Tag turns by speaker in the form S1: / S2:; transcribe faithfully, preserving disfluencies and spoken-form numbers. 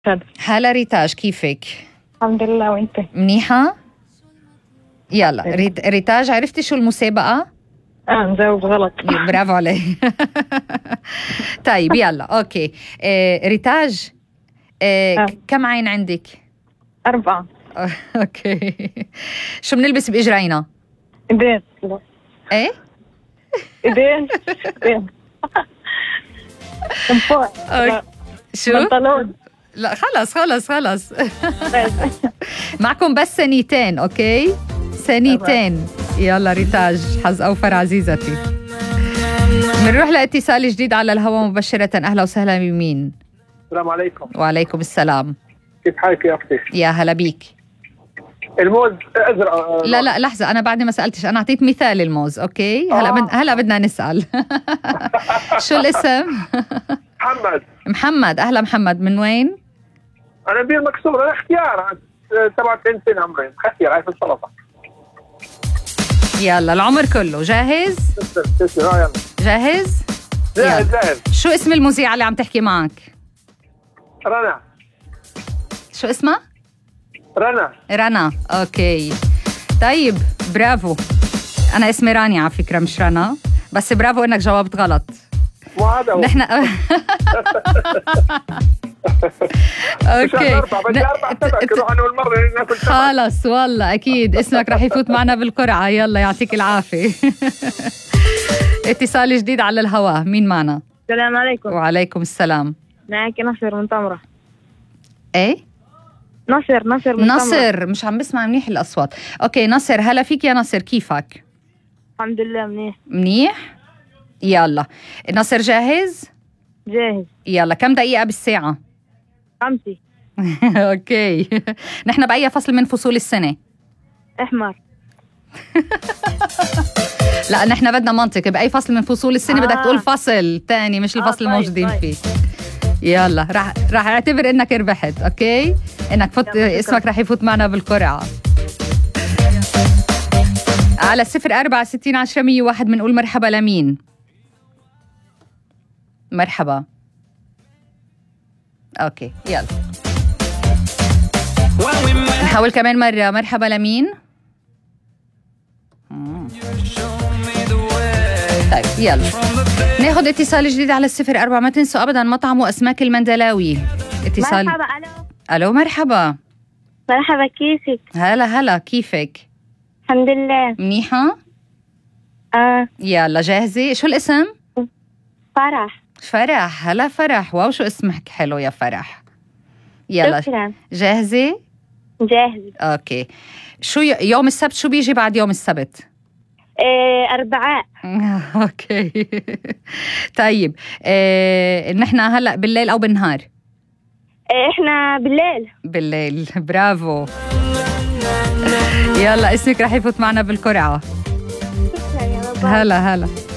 S1: هلا ريتاج، كيفك؟
S2: الحمد لله، وانت؟
S1: منيحة؟ يلا ريت... ريتاج، عرفتي شو المسابقة؟
S2: اه مجاوب غلط.
S1: برافو علي. طيب يلا اوكي. آه ريتاج، آه
S2: آه.
S1: كم عين عندك؟
S2: أربعة.
S1: اوكي. شو بنلبس بإجرينا؟
S2: ايدين.
S1: ايه؟
S2: ايدين ايدين. من فوق.
S1: شو؟
S2: بنطلون.
S1: لا خلص خلص خلص. معكم بس ثانيتين، اوكي؟ ثانيتين. يلا ريتاج، حظ اوفر عزيزتي. بنروح لاتصال جديد على الهواء مباشرة. اهلا وسهلا بمين؟
S3: السلام عليكم.
S1: وعليكم السلام.
S3: كيف حالك يا اختي؟
S1: يا هلا بيك.
S3: الموز ازرق.
S1: لا لا لحظة، أنا بعد ما سألتش، أنا أعطيت مثال الموز، أوكي؟ هلا
S3: آه.
S1: بد... هلا بدنا نسأل. شو الاسم؟
S3: محمد.
S1: محمد، أهلا محمد، من وين؟
S3: أنا بير مكسور، أنا اختيار سبعة وتسعين سنة عمري، مختير عايز السلطة.
S1: يلا العمر كله جاهز؟
S3: تسلم تسلم. اه يلا
S1: جاهز؟
S3: جاهز جاهز.
S1: شو اسم المذيعة اللي عم تحكي معك؟
S3: رنا.
S1: شو اسمها؟
S3: رنا.
S1: رنا، اوكي. طيب برافو. انا اسمي رانيا على فكره، مش رنا، بس برافو انك جاوبت غلط.
S3: مو هذا هو.
S1: نحن اوكي. خلص والله اكيد اسمك رح يفوت معنا بالقرعه. يلا يعطيك العافيه. اتصال جديد على الهواء، مين معنا؟
S2: السلام عليكم.
S1: وعليكم السلام.
S2: معك نصر من تمرة.
S1: ايه؟
S2: نصر نصر من
S1: نصر
S2: تمرة.
S1: مش عم بسمع منيح الأصوات. أوكي نصر، هلا فيك يا نصر، كيفك؟
S2: الحمد لله منيح.
S1: منيح؟ يلا نصر جاهز؟
S2: جاهز.
S1: يلا كم دقيقة بالساعة؟
S2: خمسة.
S1: أوكي. نحن بأي فصل من فصول السنة؟
S2: أحمر.
S1: لا نحن بدنا منطق، بأي فصل من فصول السنة؟ آه. بدك تقول فصل تاني مش الفصل
S2: آه طيب
S1: الموجودين
S2: طيب.
S1: فيه. يلا راح راح اعتبر انك ربحت، اوكي؟ انك فت اسمك راح يفوت معنا بالقرعه. على صفر أربعة ستين عشرة مية وواحد بنقول مرحبا لمين؟ مرحبا. اوكي يلا نحاول كمان مره. مرحبا لمين؟ مم. طيب يلا ناخد اتصال جديد على الصفر أربعة. ما تنسوا أبدا مطعم وأسماك المندلاوي. اتصال.
S2: مرحبا. ألو.
S1: ألو مرحبا.
S2: مرحبا، كيفك؟
S1: هلا هلا، كيفك؟
S2: الحمد لله.
S1: منيحة؟
S2: آه.
S1: يلا جاهزة؟ شو الاسم؟
S2: فرح.
S1: فرح. هلا فرح، واو شو اسمك حلو يا فرح. يلا
S2: شكرا.
S1: جاهزة؟
S2: جاهز.
S1: أوكي. شو ي... يوم السبت شو بيجي بعد يوم السبت؟
S2: إيه أربعاء.
S1: اوكي. طيب إيه، نحن هلا بالليل او بالنهار؟
S2: إيه احنا بالليل.
S1: بالليل، برافو. يلا اسمك رح يفوت معنا بالقرعه.
S2: شكرا يا رب.
S1: هلا هلا.